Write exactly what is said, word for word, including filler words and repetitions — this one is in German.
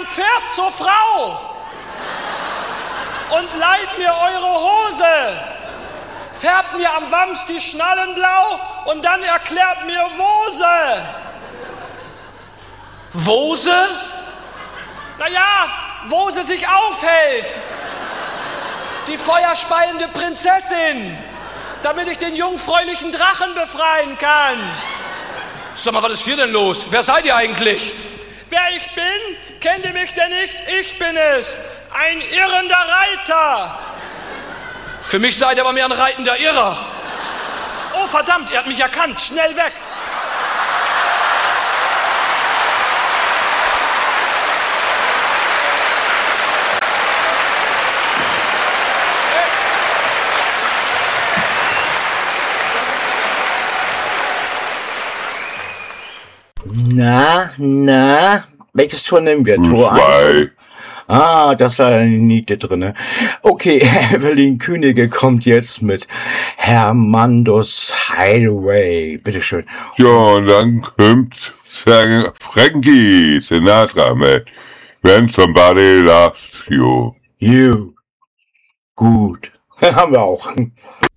mein Pferd zur Frau und leiht mir eure Hose, färbt mir am Wams die Schnallen blau und dann erklärt mir Wose. Wose? Naja, wo sie sich aufhält. Die feuerspeiende Prinzessin, damit ich den jungfräulichen Drachen befreien kann. Sag mal, was ist hier denn los? Wer seid ihr eigentlich? Wer ich bin, kennt ihr mich denn nicht? Ich bin es, ein irrender Reiter. Für mich seid ihr aber mehr ein reitender Irrer. Oh verdammt, er hat mich erkannt, schnell weg. Na, na, welches Tor nehmen wir? Tor eins? Ah, das war eine Niete drinne. Okay, Evelyn Könige kommt jetzt mit Hermandos Hideaway. Bitteschön. Ja, und dann kommt Frankie Sinatra mit When Somebody Loves You. You. Gut. Haben wir auch.